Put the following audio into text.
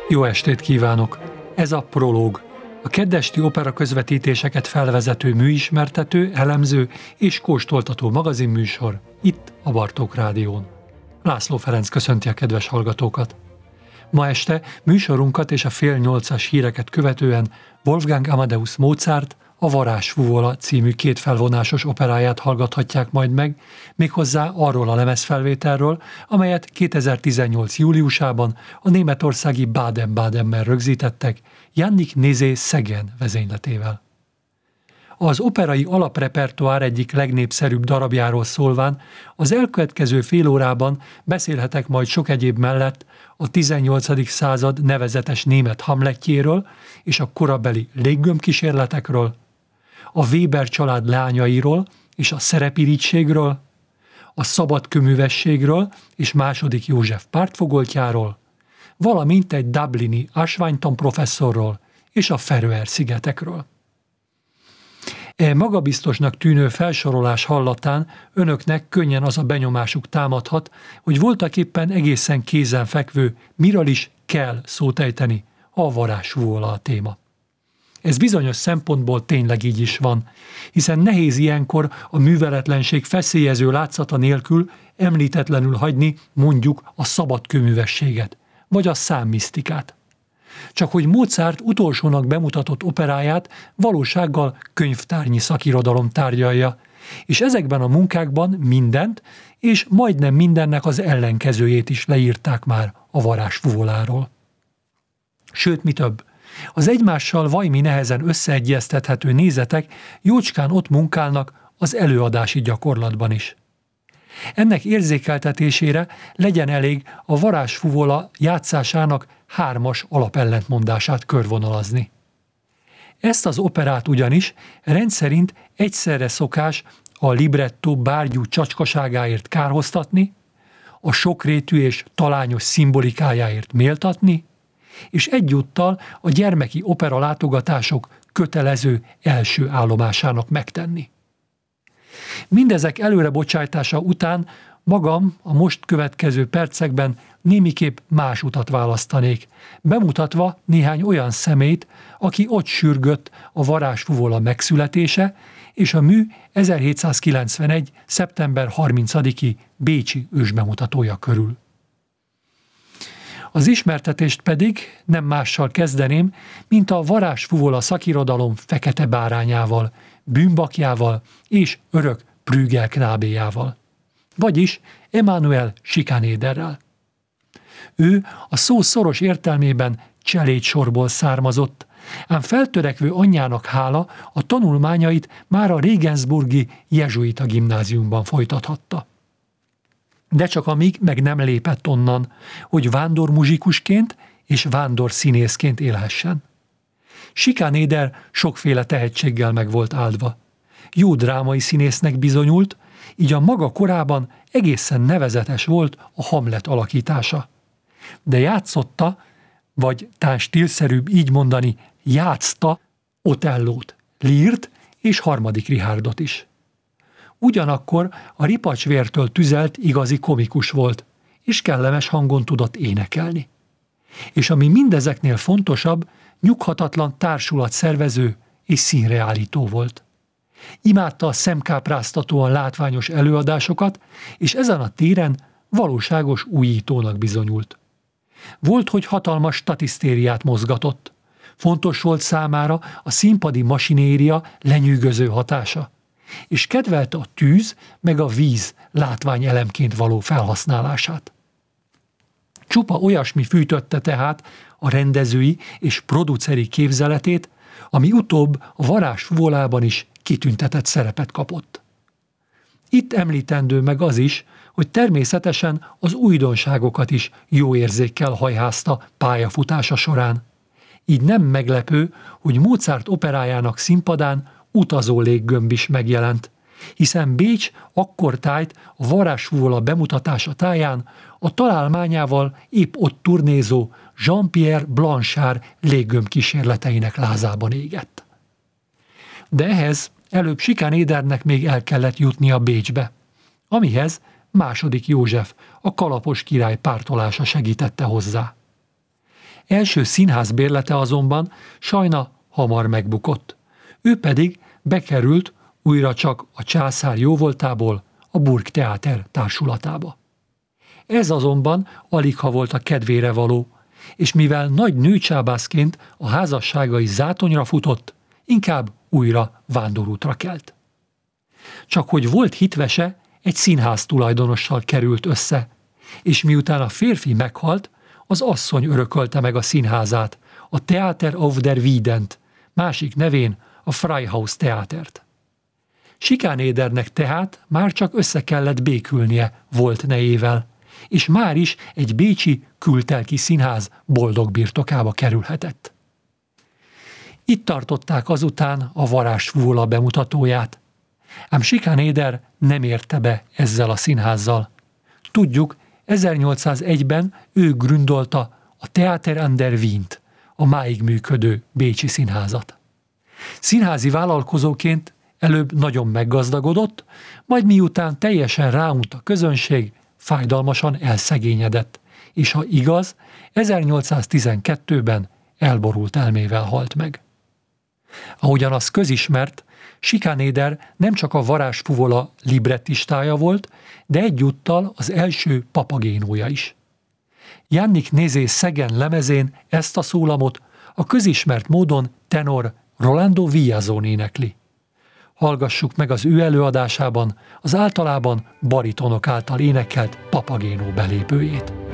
Jó estét kívánok! Ez a Prológ, a keddesti opera közvetítéseket felvezető műismertető, elemző és kóstoltató magazinműsor itt a Bartók Rádión. László Ferenc köszönti a kedves hallgatókat. Ma este műsorunkat és a 7:30 híreket követően Wolfgang Amadeus Mozart a Varázsfuvola című kétfelvonásos operáját hallgathatják majd meg, méghozzá arról a lemezfelvételről, amelyet 2018. júliusában a németországi Baden-Badenben rögzítettek Jannik Nézé-Szegen vezényletével. Az operai alaprepertoár egyik legnépszerűbb darabjáról szólván az elkövetkező fél órában beszélhetek majd sok egyéb mellett a 18. század nevezetes német Hamletjéről és a korabeli léggömbkísérletekről, a Weber család leányairól és a szerepirítségről, a szabadkőművességről és II. József pártfogoltjáról, valamint egy dublini ásványtan professzorról és a Feröer-szigetekről. Magabiztosnak tűnő felsorolás hallatán önöknek könnyen az a benyomásuk támadhat, hogy voltaképpen egészen kézenfekvő, miről is kell szót ejteni, ha a Varázsfuvola a téma. Ez bizonyos szempontból tényleg így is van, hiszen nehéz ilyenkor a műveletlenség feszélyező látszata nélkül említetlenül hagyni mondjuk a szabadkőművességet, vagy a számmisztikát. Csak hogy Mozart utolsónak bemutatott operáját valósággal könyvtárnyi szakirodalom tárgyalja, és ezekben a munkákban mindent, és majdnem mindennek az ellenkezőjét is leírták már a Varázsfuvoláról. Sőt, mi több, az egymással vajmi nehezen összeegyeztethető nézetek jócskán ott munkálnak az előadási gyakorlatban is. Ennek érzékeltetésére legyen elég a Varázsfuvola játszásának 3 alapellentmondását körvonalazni. Ezt az operát ugyanis rendszerint egyszerre szokás a librettó bárgyú csacskaságáért kárhoztatni, a sokrétű és talányos szimbolikájáért méltatni, és egyúttal a gyermeki opera látogatások kötelező első állomásának megtenni. Mindezek előrebocsájtása után magam a most következő percekben némiképp más utat választanék, bemutatva néhány olyan személyt, aki ott sürgött a Varázsfuvola megszületése és a mű 1791. szeptember 30-i bécsi ősbemutatója körül. Az ismertetést pedig nem mással kezdeném, mint a Varázsfuvola szakirodalom fekete bárányával, bűnbakjával és örök Prügel knábéjával, vagyis Emanuel Schikanederrel. Ő a szó szoros értelmében cselédsorból származott, ám feltörekvő anyjának hála a tanulmányait már a Regensburgi jezsuita gimnáziumban folytathatta. De csak amíg meg nem lépett onnan, hogy vándormuzsikusként és vándorszínészként élhessen. Schikaneder sokféle tehetséggel meg volt áldva. Jó drámai színésznek bizonyult, így a maga korában egészen nevezetes volt a Hamlet alakítása. De játszotta, vagy tán stílszerűbb így mondani, játszta Otellót, Leart és harmadik Richardot is. Ugyanakkor a ripacsvértől tüzelt igazi komikus volt, és kellemes hangon tudott énekelni. És ami mindezeknél fontosabb, nyughatatlan társulatszervező és színreállító volt. Imádta a szemkápráztatóan látványos előadásokat, és ezen a téren valóságos újítónak bizonyult. Volt, hogy hatalmas statisztériát mozgatott. Fontos volt számára a színpadi masinéria lenyűgöző hatása, és kedvelte a tűz meg a víz látványelemként való felhasználását. Csupa olyasmi fűtötte tehát a rendezői és produceri képzeletét, ami utóbb a Varázsfuvolában is kitüntetett szerepet kapott. Itt említendő meg az is, hogy természetesen az újdonságokat is jó érzékkel hajházta pályafutása során. Így nem meglepő, hogy Mozart operájának színpadán utazó léggömb is megjelent, hiszen Bécs akkortájt a Varázsfuvola bemutatása táján a találmányával épp ott turnézó Jean-Pierre Blanchard léggömb kísérleteinek lázában égett. De ehhez előbb Schikanedernek még el kellett jutnia Bécsbe, amihez II. József, a kalapos király pártolása segítette hozzá. Első színház bérlete azonban sajna hamar megbukott. Ő pedig bekerült újra csak a császár jóvoltából a Burgtheater társulatába. Ez azonban aligha volt a kedvére való, és mivel nagy nőcsábászként a házassága is zátonyra futott, inkább újra vándorútra kelt. Csak hogy volt hitvese, egy színház tulajdonossal került össze, és miután a férfi meghalt, az asszony örökölte meg a színházát, a Theater auf der Wiedent, másik nevén a Freihaus Theatert. Schikanedernek tehát már csak össze kellett békülnie volt nejével, és már is egy bécsi kültelki színház boldog birtokába kerülhetett. Itt tartották azután a Varázsfúvola bemutatóját, ám Schikaneder nem érte be ezzel a színházzal. Tudjuk, 1801-ben ő gründolta a Theater an der Wient, a máig működő bécsi színházat. Színházi vállalkozóként előbb nagyon meggazdagodott, majd miután teljesen ráunt a közönség, fájdalmasan elszegényedett, és ha igaz, 1812-ben elborult elmével halt meg. Ahogyan az közismert, Schikaneder nem csak a Varázsfuvola librettistája volt, de egyúttal az első papagénója is. Jannik Nézé Szegen lemezén ezt a szólamot a közismert módon tenor Rolando Villazón énekli. Hallgassuk meg az ő előadásában az általában baritonok által énekelt papagénó belépőjét.